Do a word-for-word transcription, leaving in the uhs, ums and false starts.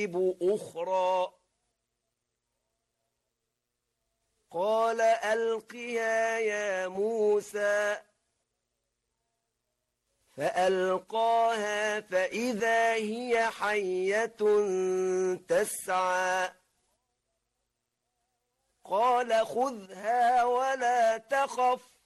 أخرى قال ألقها يا موسى فألقاها فإذا هي حية تسعى قال خذها ولا تخف